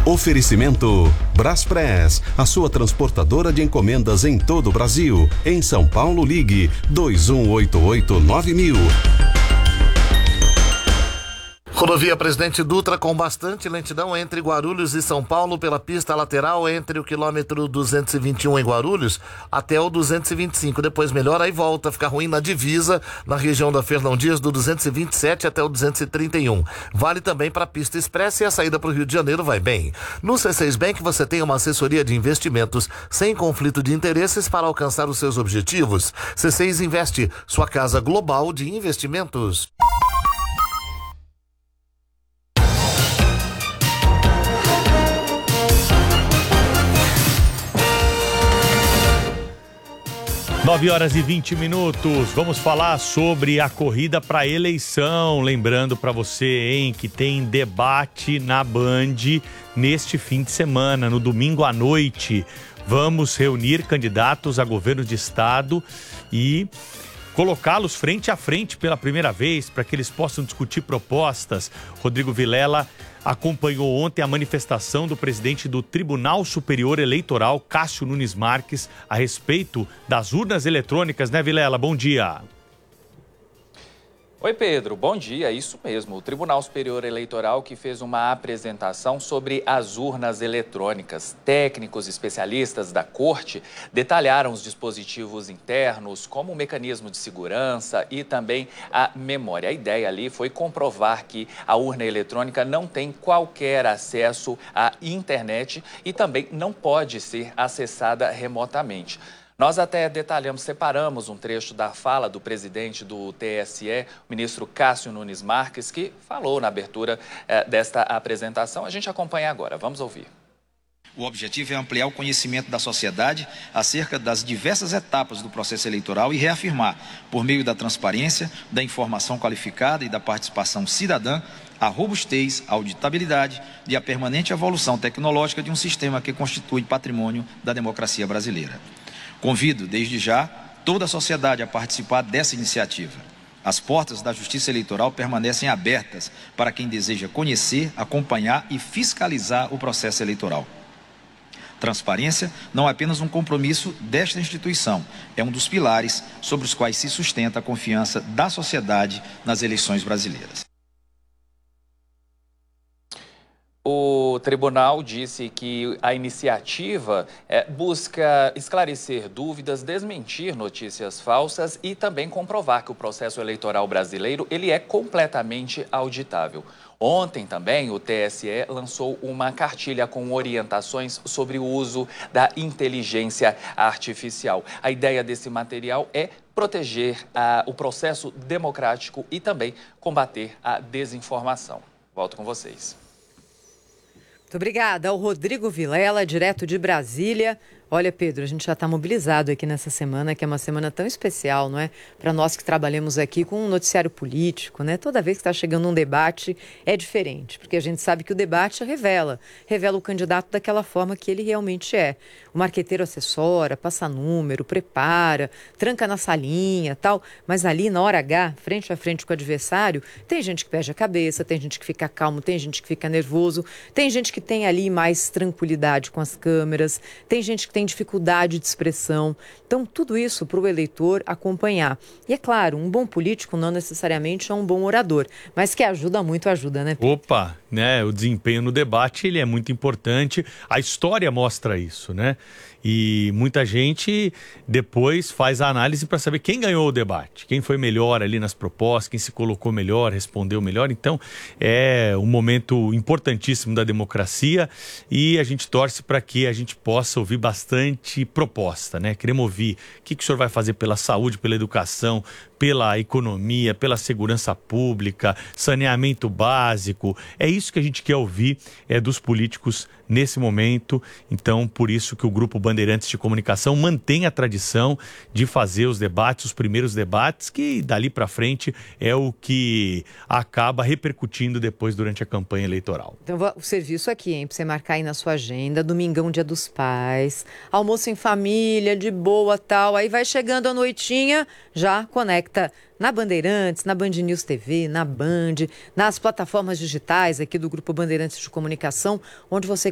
Oferecimento Braspress, a sua transportadora de encomendas em todo o Brasil. Em São Paulo, ligue 2188-9000. Rodovia Presidente Dutra com bastante lentidão entre Guarulhos e São Paulo pela pista lateral entre o quilômetro 221 em Guarulhos até o 225. Depois melhora e volta a ficar ruim na divisa na região da Fernão Dias do 227 até o 231. Vale também para a pista expressa e a saída para o Rio de Janeiro vai bem. No C6 Bank você tem uma assessoria de investimentos sem conflito de interesses para alcançar os seus objetivos. C6 Investe, sua casa global de investimentos. Nove horas e 20 minutos, vamos falar sobre a corrida para eleição. Lembrando para você, que tem debate na Band neste fim de semana, no domingo à noite. Vamos reunir candidatos a governo de estado e colocá-los frente a frente pela primeira vez para que eles possam discutir propostas. Rodrigo Vilela acompanhou ontem a manifestação do presidente do Tribunal Superior Eleitoral, Cássio Nunes Marques, a respeito das urnas eletrônicas, né, Vilela? Bom dia. Oi, Pedro. Bom dia. Isso mesmo. O Tribunal Superior Eleitoral que fez uma apresentação sobre as urnas eletrônicas. Técnicos especialistas da Corte detalharam os dispositivos internos, como o mecanismo de segurança e também a memória. A ideia ali foi comprovar que a urna eletrônica não tem qualquer acesso à internet e também não pode ser acessada remotamente. Nós até separamos um trecho da fala do presidente do TSE, o ministro Cássio Nunes Marques, que falou na abertura desta apresentação. A gente acompanha agora, vamos ouvir. O objetivo é ampliar o conhecimento da sociedade acerca das diversas etapas do processo eleitoral e reafirmar, por meio da transparência, da informação qualificada e da participação cidadã, a robustez, a auditabilidade e a permanente evolução tecnológica de um sistema que constitui patrimônio da democracia brasileira. Convido, desde já, toda a sociedade a participar dessa iniciativa. As portas da Justiça Eleitoral permanecem abertas para quem deseja conhecer, acompanhar e fiscalizar o processo eleitoral. Transparência não é apenas um compromisso desta instituição, é um dos pilares sobre os quais se sustenta a confiança da sociedade nas eleições brasileiras. O tribunal disse que a iniciativa busca esclarecer dúvidas, desmentir notícias falsas e também comprovar que o processo eleitoral brasileiro ele é completamente auditável. Ontem também o TSE lançou uma cartilha com orientações sobre o uso da inteligência artificial. A ideia desse material é proteger o processo democrático e também combater a desinformação. Volto com vocês. Muito obrigada ao Rodrigo Vilela, direto de Brasília. Olha, Pedro, a gente já está mobilizado aqui nessa semana, que é uma semana tão especial, não é? Para nós que trabalhamos aqui com um noticiário político, né? Toda vez que está chegando um debate é diferente, porque a gente sabe que o debate revela o candidato daquela forma que ele realmente é. O marqueteiro assessora, passa número, prepara, tranca na salinha, tal, mas ali na hora H, frente a frente com o adversário, tem gente que perde a cabeça, tem gente que fica calmo, tem gente que fica nervoso, tem gente que tem ali mais tranquilidade com as câmeras, tem gente que tem dificuldade de expressão. Então, tudo isso para o eleitor acompanhar. E é claro, um bom político não necessariamente é um bom orador, mas que ajuda muito, ajuda, né? Opa, né? O desempenho no debate, ele é muito importante. A história mostra isso, né? E muita gente depois faz a análise para saber quem ganhou o debate, quem foi melhor ali nas propostas, quem se colocou melhor, respondeu melhor. Então, é um momento importantíssimo da democracia e a gente torce para que a gente possa ouvir bastante proposta, né? Queremos ouvir o que o senhor vai fazer pela saúde, pela educação, pela economia, pela segurança pública, saneamento básico. É isso que a gente quer ouvir dos políticos nesse momento. Então, por isso que o Grupo Bandeirantes de Comunicação mantém a tradição de fazer os debates, os primeiros debates, que dali para frente é o que acaba repercutindo depois durante a campanha eleitoral. Então, o serviço aqui, hein, para você marcar aí na sua agenda, domingão, Dia dos Pais, almoço em família, de boa, tal, aí vai chegando a noitinha, já conecta na Bandeirantes, na Band News TV, na Band, nas plataformas digitais aqui do Grupo Bandeirantes de Comunicação, onde você